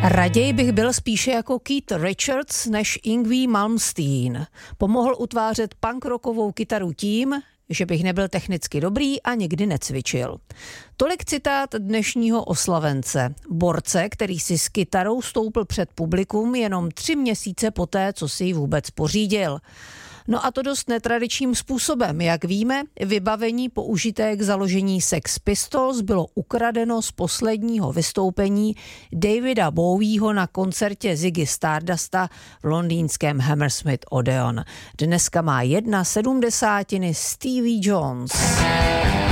Raději bych byl spíše jako Keith Richards než Yngwie Malmsteen. Pomohl utvářet punk rockovou kytaru tím, že bych nebyl technicky dobrý a nikdy necvičil. Tolik citát dnešního oslavence. Borce, který si s kytarou stoupil před publikum jenom 3 měsíce poté, co si ji vůbec pořídil. No a to dost netradičním způsobem. Jak víme, vybavení použité k založení Sex Pistols bylo ukradeno z posledního vystoupení Davida Bowieho na koncertě Ziggy Stardusta v londýnském Hammersmith Odeon. Dneska má 1/70 Stevie Jones.